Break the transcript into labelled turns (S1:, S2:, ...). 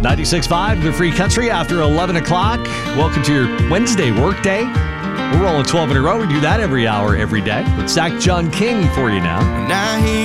S1: 96.5, the Free Country after 11 o'clock. Welcome to your Wednesday workday. We're rolling 12 in a row. We do that every hour, every day. With Zach John King for you now.